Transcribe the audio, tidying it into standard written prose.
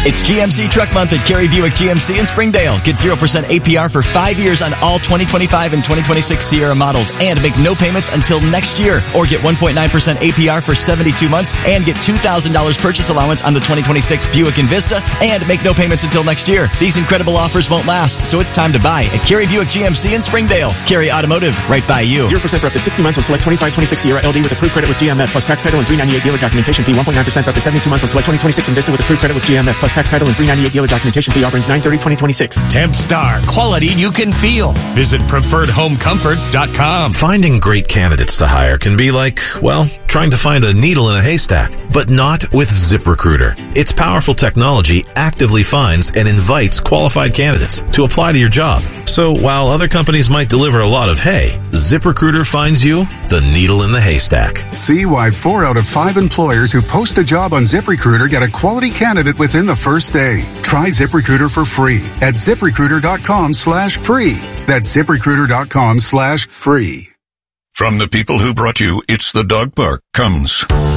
It's GMC Truck Month at Cary Buick GMC in Springdale. Get 0% APR for 5 years on all 2025 and 2026 Sierra models and make no payments until next year. Or get 1.9% APR for 72 months and get $2,000 purchase allowance on the 2026 Buick Envista and make no payments until next year. These incredible offers won't last, so it's time to buy at Cary Buick GMC in Springdale. Cary Automotive, right by you. 0% for up to 60 months on select 25-26 Sierra LD with approved credit with GMF plus tax title and $398 dealer documentation fee. 1.9% for up to 72 months on select 2026 Envista with approved credit with GMF plus tax title and $398 dealer documentation fee. Offerings 9/30/2026. Tempstar, quality you can feel. Visit preferredhomecomfort.com. Finding great candidates to hire can be like, well, trying to find a needle in a haystack, but not with ZipRecruiter. Its powerful technology actively finds and invites qualified candidates to apply to your job. So while other companies might deliver a lot of hay, ZipRecruiter finds you the needle in the haystack. See why 4 out of 5 employers who post a job on ZipRecruiter get a quality candidate within the first day. Try ZipRecruiter for free at ZipRecruiter.com/free. That's ZipRecruiter.com/free. From the people who brought you It's the Dog Park comes